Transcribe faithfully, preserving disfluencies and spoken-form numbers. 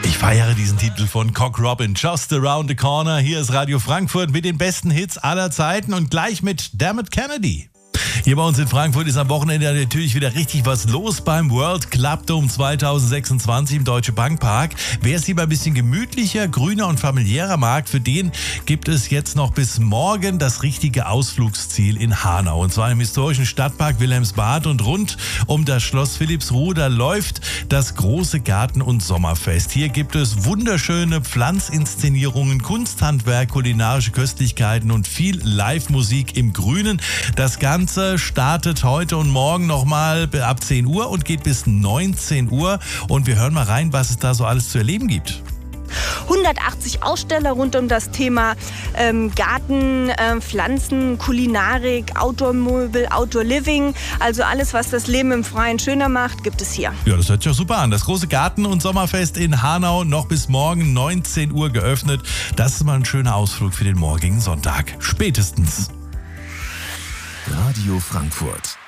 Ich feiere diesen Titel von Cock Robin, Just Around the Corner. Hier ist Radio Frankfurt mit den besten Hits aller Zeiten und gleich mit Dermot Kennedy. Hier bei uns in Frankfurt ist am Wochenende natürlich wieder richtig was los beim World Club Dome zweitausendsechsundzwanzig im Deutsche Bank Park. Wer es lieber ein bisschen gemütlicher, grüner und familiärer mag, für den gibt es jetzt noch bis morgen das richtige Ausflugsziel in Hanau. Und zwar im historischen Stadtpark Wilhelmsbad, und rund um das Schloss Philippsruh, da läuft das große Garten- und Sommerfest. Hier gibt es wunderschöne Pflanzinszenierungen, Kunsthandwerk, kulinarische Köstlichkeiten und viel Live-Musik im Grünen. Das Ganze startet heute und morgen nochmal ab zehn Uhr und geht bis neunzehn Uhr. Und wir hören mal rein, was es da so alles zu erleben gibt. hundertachtzig Aussteller rund um das Thema ähm, Garten, äh, Pflanzen, Kulinarik, Outdoor-Möbel, Outdoor-Living. Also alles, was das Leben im Freien schöner macht, gibt es hier. Ja, das hört sich auch super an. Das große Garten- und Sommerfest in Hanau, noch bis morgen neunzehn Uhr geöffnet. Das ist mal ein schöner Ausflug für den morgigen Sonntag. Spätestens. Radio Frankfurt.